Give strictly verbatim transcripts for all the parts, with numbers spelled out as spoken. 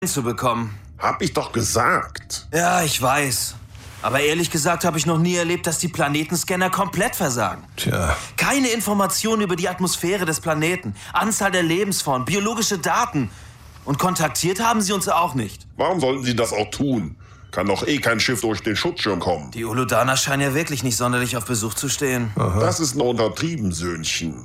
zu bekommen. Hab ich doch gesagt. Ja, ich weiß. Aber ehrlich gesagt habe ich noch nie erlebt, dass die Planetenscanner komplett versagen. Tja. Keine Informationen über die Atmosphäre des Planeten, Anzahl der Lebensformen, biologische Daten. Und kontaktiert haben sie uns auch nicht. Warum sollten sie das auch tun? Kann doch eh kein Schiff durch den Schutzschirm kommen. Die Uludaner scheinen ja wirklich nicht sonderlich auf Besuch zu stehen. Aha. Das ist nur untertrieben, Söhnchen.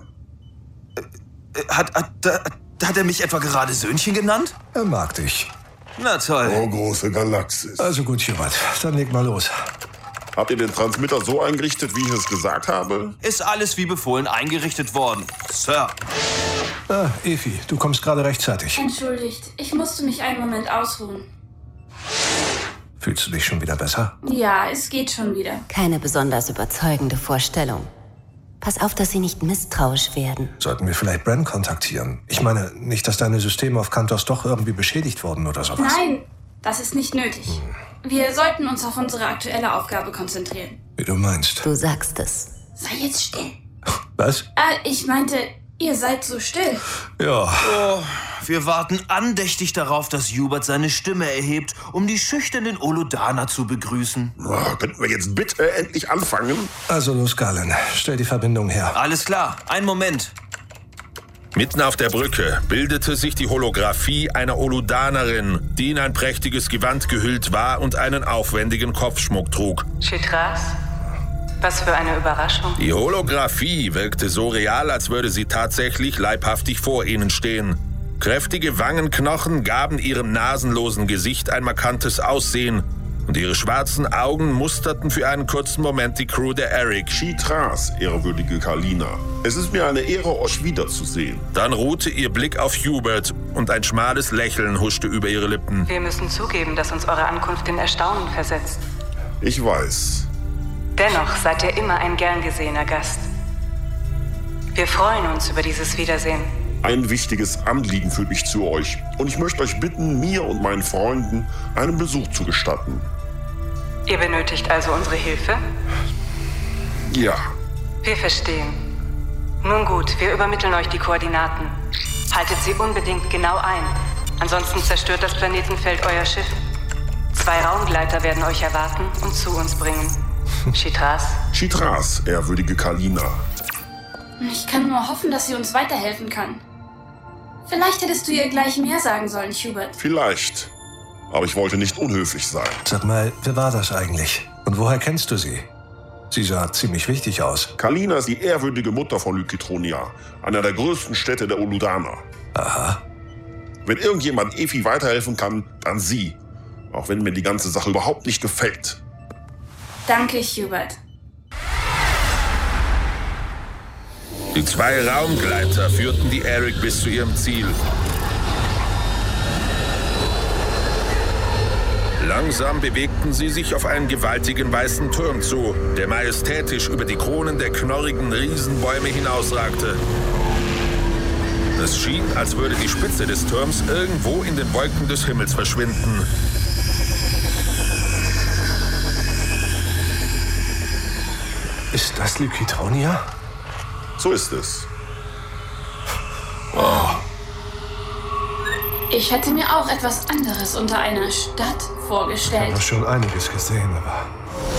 Äh, hat, hat, hat er mich etwa gerade Söhnchen genannt? Er mag dich. Na toll. Oh, große Galaxis. Also gut, Hubert. Dann leg mal los. Habt ihr den Transmitter so eingerichtet, wie ich es gesagt habe? Ist alles wie befohlen eingerichtet worden, Sir. Ah, Efi, du kommst gerade rechtzeitig. Entschuldigt, ich musste mich einen Moment ausruhen. Fühlst du dich schon wieder besser? Ja, es geht schon wieder. Keine besonders überzeugende Vorstellung. Pass auf, dass sie nicht misstrauisch werden. Sollten wir vielleicht Bran kontaktieren? Ich meine, nicht, dass deine Systeme auf Kantos doch irgendwie beschädigt wurden oder sowas. Nein, das ist nicht nötig. Hm. Wir sollten uns auf unsere aktuelle Aufgabe konzentrieren. Wie du meinst. Du sagst es. Sei jetzt still. Was? Äh, ich meinte, ihr seid so still. Ja. Oh, wir warten andächtig darauf, dass Hubert seine Stimme erhebt, um die schüchternen Uludaner zu begrüßen. Oh, könnten wir jetzt bitte endlich anfangen? Also los, Galen. Stell die Verbindung her. Alles klar. Einen Moment. Mitten auf der Brücke bildete sich die Holographie einer Uludanerin, die in ein prächtiges Gewand gehüllt war und einen aufwendigen Kopfschmuck trug. Chitras? Was für eine Überraschung. Die Holographie wirkte so real, als würde sie tatsächlich leibhaftig vor ihnen stehen. Kräftige Wangenknochen gaben ihrem nasenlosen Gesicht ein markantes Aussehen und ihre schwarzen Augen musterten für einen kurzen Moment die Crew der Eric. Chitras, ehrwürdige Kalina. Es ist mir eine Ehre, euch wiederzusehen. Dann ruhte ihr Blick auf Hubert und ein schmales Lächeln huschte über ihre Lippen. Wir müssen zugeben, dass uns eure Ankunft in Erstaunen versetzt. Ich weiß. Dennoch seid ihr immer ein gern gesehener Gast. Wir freuen uns über dieses Wiedersehen. Ein wichtiges Anliegen führt mich zu euch. Und ich möchte euch bitten, mir und meinen Freunden einen Besuch zu gestatten. Ihr benötigt also unsere Hilfe? Ja. Wir verstehen. Nun gut, wir übermitteln euch die Koordinaten. Haltet sie unbedingt genau ein. Ansonsten zerstört das Planetenfeld euer Schiff. Zwei Raumgleiter werden euch erwarten und zu uns bringen. Chitras? Chitras, ehrwürdige Kalina. Ich kann nur hoffen, dass sie uns weiterhelfen kann. Vielleicht hättest du ihr gleich mehr sagen sollen, Hubert. Vielleicht. Aber ich wollte nicht unhöflich sein. Sag mal, wer war das eigentlich? Und woher kennst du sie? Sie sah ziemlich wichtig aus. Kalina ist die ehrwürdige Mutter von Lykitronia, einer der größten Städte der Uludaner. Aha. Wenn irgendjemand Efi weiterhelfen kann, dann sie. Auch wenn mir die ganze Sache überhaupt nicht gefällt. Danke, Hubert. Die zwei Raumgleiter führten die Eric bis zu ihrem Ziel. Langsam bewegten sie sich auf einen gewaltigen weißen Turm zu, der majestätisch über die Kronen der knorrigen Riesenbäume hinausragte. Es schien, als würde die Spitze des Turms irgendwo in den Wolken des Himmels verschwinden. Ist das Lykitronia? So ist es. Oh. Ich hätte mir auch etwas anderes unter einer Stadt vorgestellt. Ich habe schon einiges gesehen, aber